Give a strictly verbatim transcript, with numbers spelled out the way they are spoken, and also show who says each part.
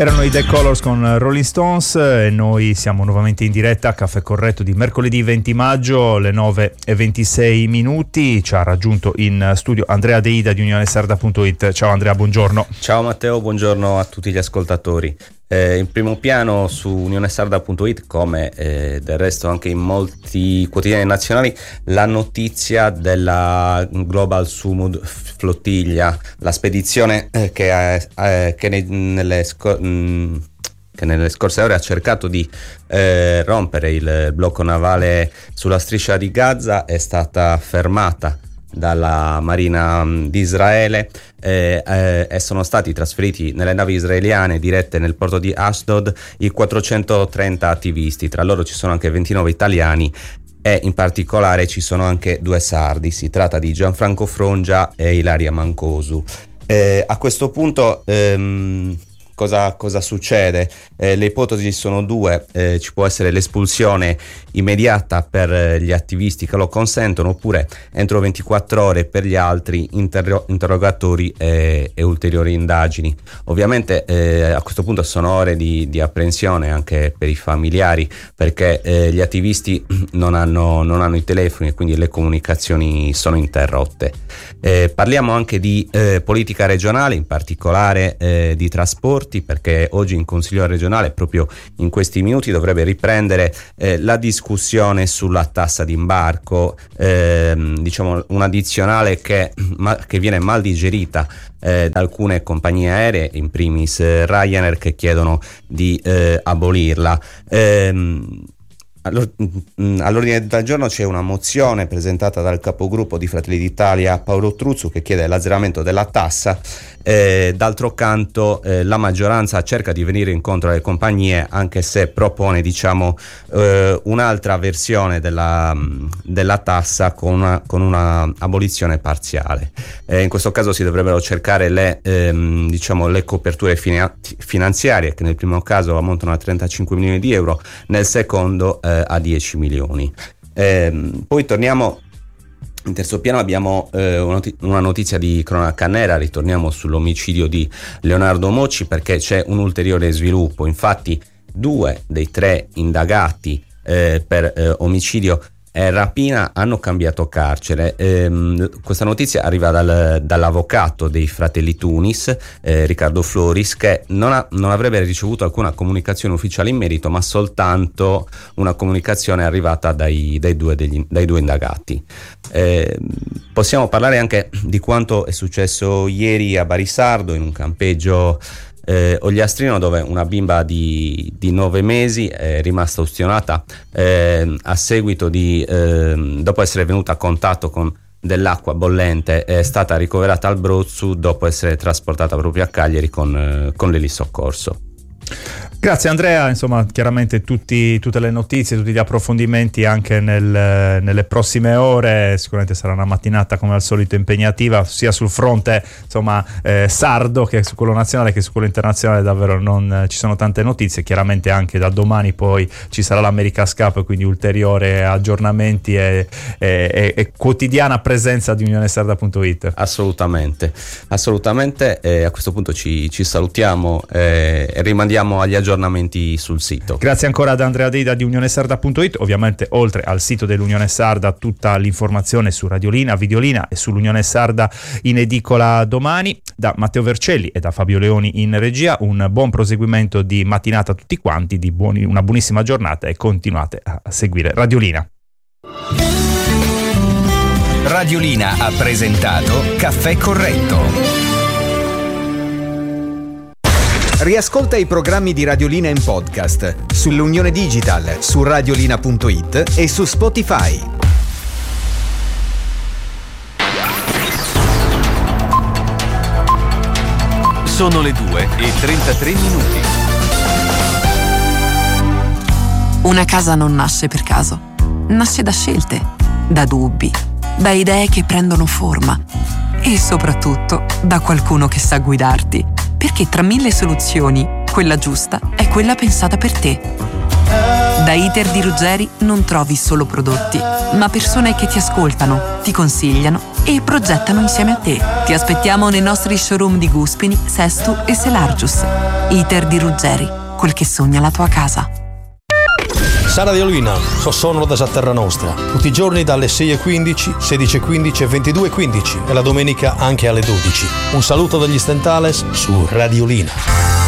Speaker 1: Erano i The Colors con Rolling Stones e noi siamo nuovamente in diretta a Caffè Corretto di mercoledì venti maggio, alle nove e ventisei minuti. Ci ha raggiunto in studio Andrea De Ida di unione sarda punto it. Ciao Andrea, buongiorno.
Speaker 2: Ciao Matteo, buongiorno a tutti gli ascoltatori. Eh, in primo piano su unione sarda punto it, come eh, del resto anche in molti quotidiani nazionali, la notizia della Global Sumud Flottiglia, la spedizione eh, che, eh, che ne, nelle, sco- mh, che nelle scorse ore ha cercato di eh, rompere il blocco navale sulla striscia di Gaza, è stata fermata dalla Marina di Israele eh, eh, e sono stati trasferiti nelle navi israeliane dirette nel porto di Ashdod i quattrocentotrenta attivisti. Tra loro ci sono anche ventinove italiani e in particolare ci sono anche due sardi. Si tratta di Gianfranco Frongia e Ilaria Mancosu. Eh, a questo punto ehm, Cosa, cosa succede? Eh, le ipotesi sono due, eh, ci può essere l'espulsione immediata per eh, gli attivisti che lo consentono, oppure entro ventiquattro ore per gli altri interro- interrogatori e, e ulteriori indagini. Ovviamente eh, a questo punto sono ore di, di apprensione anche per i familiari, perché eh, gli attivisti non hanno, non hanno i telefoni e quindi le comunicazioni sono interrotte. Eh, parliamo anche di eh, politica regionale, in particolare eh, di trasporti, perché oggi in Consiglio regionale, proprio in questi minuti, dovrebbe riprendere eh, la discussione sulla tassa d'imbarco, ehm, diciamo un'addizionale che, ma, che viene mal digerita eh, da alcune compagnie aeree, in primis eh, Ryanair, che chiedono di eh, abolirla. Ehm, All'ordine del giorno c'è una mozione presentata dal capogruppo di Fratelli d'Italia Paolo Truzzu, che chiede l'azzeramento della tassa. Eh, d'altro canto eh, la maggioranza cerca di venire incontro alle compagnie, anche se propone diciamo eh, un'altra versione della, della tassa con una, con una abolizione parziale. Eh, in questo caso si dovrebbero cercare le, ehm, diciamo, le coperture fina- finanziarie, che nel primo caso ammontano a trentacinque milioni di euro, nel secondo eh, a dieci milioni. Eh, poi torniamo in terzo piano, abbiamo eh, una notizia di cronaca nera. Ritorniamo sull'omicidio di Leonardo Mocci, perché c'è un ulteriore sviluppo. Infatti due dei tre indagati eh, per eh, omicidio e rapina hanno cambiato carcere. Ehm, questa notizia arriva dal, dall'avvocato dei fratelli Tunis, eh, Riccardo Floris, che non, ha, non avrebbe ricevuto alcuna comunicazione ufficiale in merito, ma soltanto una comunicazione arrivata dai, dai, due, degli, dai due indagati. Eh, possiamo parlare anche di quanto è successo ieri a Barisardo, in un campeggio Eh, Ogliastrino, dove una bimba di, di nove mesi è rimasta ustionata eh, a seguito di eh, dopo essere venuta a contatto con dell'acqua bollente. È stata ricoverata al Brozzu dopo essere trasportata proprio a Cagliari con, eh, con l'elisoccorso.
Speaker 1: Grazie Andrea, insomma chiaramente tutti, tutte le notizie, tutti gli approfondimenti anche nel, nelle prossime ore. Sicuramente sarà una mattinata come al solito impegnativa, sia sul fronte insomma eh, sardo che su quello nazionale che su quello internazionale. Davvero non ci sono tante notizie. Chiaramente anche da domani poi ci sarà l'America's Cup, quindi ulteriori aggiornamenti e, e, e quotidiana presenza di unione sarda punto it.
Speaker 2: Assolutamente, assolutamente. E a questo punto ci, ci salutiamo eh, e rimandiamo agli aggiornamenti sul sito.
Speaker 1: Grazie ancora ad Andrea De Ida di unione sarda punto it. Ovviamente oltre al sito dell'Unione Sarda tutta l'informazione su Radiolina, Videolina e sull'Unione Sarda in edicola domani. Da Matteo Vercelli e da Fabio Leoni in regia, un buon proseguimento di mattinata a tutti quanti, di buoni, una buonissima giornata, e continuate a seguire Radiolina.
Speaker 3: Radiolina ha presentato Caffè Corretto. Riascolta i programmi di Radiolina in podcast sull'Unione Digital, su radiolina punto it e su Spotify. Sono le due e trentatré minuti.
Speaker 4: Una casa non nasce per caso, nasce da scelte, da dubbi, da idee che prendono forma e soprattutto da qualcuno che sa guidarti. Perché tra mille soluzioni, quella giusta è quella pensata per te. Da Iter di Ruggeri non trovi solo prodotti, ma persone che ti ascoltano, ti consigliano e progettano insieme a te. Ti aspettiamo nei nostri showroom di Guspini, Sestu e Selargius. Iter di Ruggeri, quel che sogna la tua casa.
Speaker 5: Sara Radiolina, sono da Terra Nostra, tutti i giorni dalle sei e quindici, sedici e quindici e ventidue e quindici e la domenica anche alle dodici. Un saluto dagli Stentales su Radiolina.